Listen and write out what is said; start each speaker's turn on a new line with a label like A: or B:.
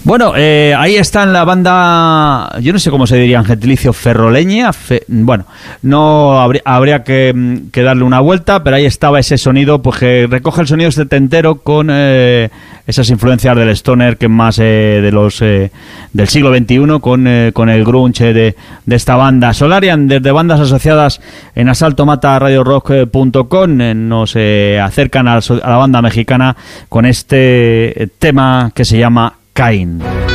A: Bueno, ahí está en la banda, yo no sé cómo se diría en gentilicio, ferroleña. Bueno, no habría que darle una vuelta, pero ahí estaba ese sonido, pues que recoge el sonido setentero con esas influencias del stoner, que más de los del siglo XXI, con el grunge de esta banda. Solarian, desde bandas asociadas en asaltomataradiorock.com, nos acercan a la banda mexicana con este tema que se llama Cain.